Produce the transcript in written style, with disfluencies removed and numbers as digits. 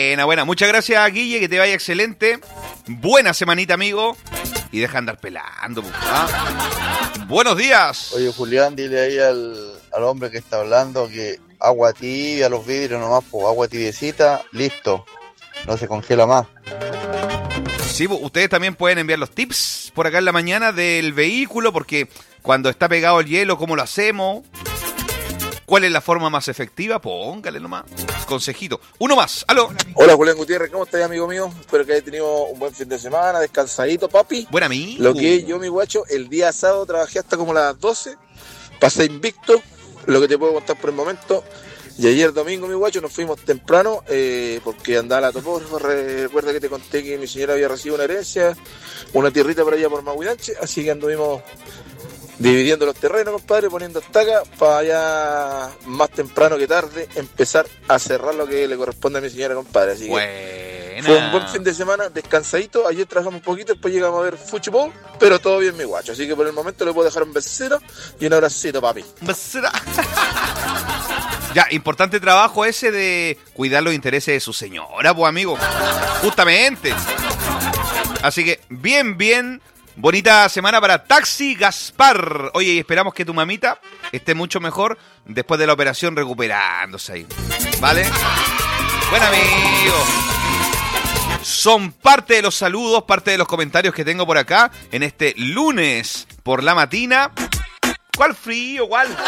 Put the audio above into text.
Buena. Muchas gracias, Guille, que te vaya excelente. Buena semanita, amigo. Y deja andar pelando. Buenos días. Oye, Julián, dile ahí al hombre que está hablando que agua tibia, los vidrios nomás, pues agua tibiecita, listo. No se congela más. Sí, ustedes también pueden enviar los tips por acá en la mañana del vehículo, porque cuando está pegado el hielo, ¿cómo lo hacemos? ¿Cuál es la forma más efectiva? Póngale nomás. Consejito. Uno más. ¡Aló! Hola, Julián Gutiérrez. ¿Cómo estás, amigo mío? Espero que hayas tenido un buen fin de semana, descansadito, papi. Buen amigo. Lo que yo, mi guacho, el día sábado trabajé hasta como las 12. Pasé invicto, lo que te puedo contar por el momento. Y ayer domingo, mi guacho, nos fuimos temprano porque andaba la topógrafa. Recuerda que te conté que mi señora había recibido una herencia, una tierrita por allá por Mahuidanche, así que anduvimos dividiendo los terrenos, compadre, poniendo estaca para allá más temprano que tarde empezar a cerrar lo que le corresponde a mi señora, compadre. Así que fue un buen fin de semana, descansadito. Ayer trabajamos un poquito, después llegamos a ver fútbol, pero todo bien, mi guacho. Así que por el momento le puedo dejar un besito y un abracito, papi. Besito. Ya, importante trabajo ese de cuidar los intereses de su señora, pues, amigo. Justamente. Así que, bien. Bonita semana para Taxi Gaspar. Oye, y esperamos que tu mamita esté mucho mejor después de la operación, recuperándose ahí. ¿Vale? Buen amigo. Son parte de los saludos, parte de los comentarios que tengo por acá en este lunes por la matina. ¿Cuál frío? ¿Cuál?